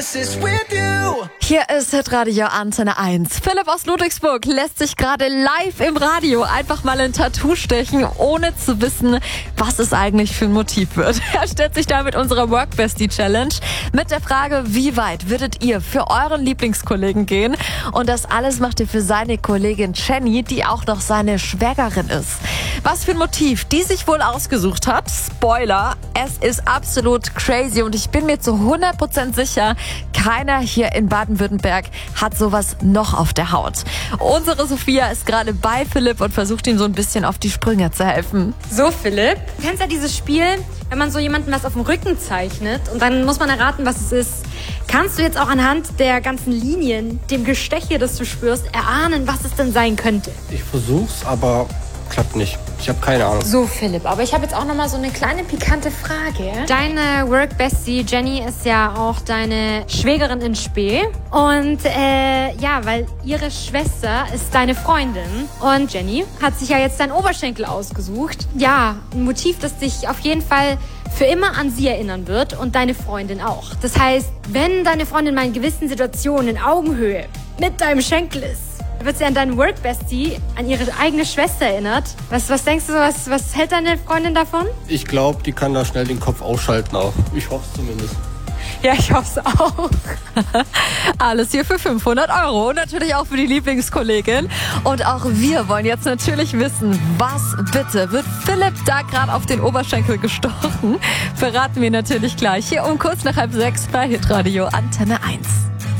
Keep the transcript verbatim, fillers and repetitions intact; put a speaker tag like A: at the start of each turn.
A: Hier ist Hitradio Antenne eins. Philipp aus Ludwigsburg lässt sich gerade live im Radio einfach mal ein Tattoo stechen, ohne zu wissen, was es eigentlich für ein Motiv wird. Er stellt sich damit unserer Work Bestie Challenge mit der Frage, wie weit würdet ihr für euren Lieblingskollegen gehen? Und das alles macht ihr für seine Kollegin Jenny, die auch noch seine Schwägerin ist. Was für ein Motiv die sich wohl ausgesucht hat? Spoiler, es ist absolut crazy und ich bin mir zu hundert Prozent sicher, keiner hier in Baden-Württemberg hat sowas noch auf der Haut. Unsere Sophia ist gerade bei Philipp und versucht ihm so ein bisschen auf die Sprünge zu helfen.
B: So, Philipp, du kennst ja dieses Spiel, wenn man so jemanden was auf dem Rücken zeichnet und dann muss man erraten, was es ist. Kannst du jetzt auch anhand der ganzen Linien, dem Gesteche, das du spürst, erahnen, was es denn sein könnte?
C: Ich versuch's, aber klappt nicht. Ich habe keine Ahnung.
B: So, Philipp, aber ich habe jetzt auch noch mal so eine kleine pikante Frage. Deine Work Bestie Jenny ist ja auch deine Schwägerin in Spee. Und äh, ja, weil ihre Schwester ist deine Freundin. Und Jenny hat sich ja jetzt deinen Oberschenkel ausgesucht. Ja, ein Motiv, das dich auf jeden Fall für immer an sie erinnern wird und deine Freundin auch. Das heißt, wenn deine Freundin mal in gewissen Situationen in Augenhöhe mit deinem Schenkel ist, wird sie an deinen Work Bestie, an ihre eigene Schwester erinnert. Was, was denkst du, was, was hält deine Freundin davon?
C: Ich glaube, die kann da schnell den Kopf ausschalten auch. Ich hoffe es zumindest.
B: Ja, ich hoffe es auch.
A: Alles hier für fünfhundert Euro und natürlich auch für die Lieblingskollegin. Und auch wir wollen jetzt natürlich wissen, was bitte wird Philipp da gerade auf den Oberschenkel gestochen? Verraten wir natürlich gleich hier um kurz nach halb sechs bei Hitradio Antenne eins.